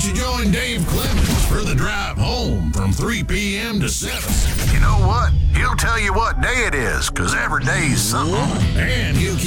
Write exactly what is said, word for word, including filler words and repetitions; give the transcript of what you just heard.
don't you join Dave Clemens for the drive home from three p.m. to seven? You know what? He'll tell you what day it is, because every day's something. And he'll keep